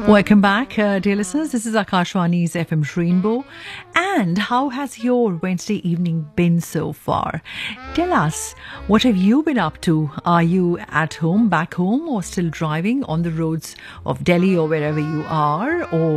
Welcome back, dear listeners. This is Akashwani's FM Rainbow. And how has your Wednesday evening been so far? Tell us, what have you been up to? Are you at home, back home, or still driving on the roads of Delhi or wherever you are? Or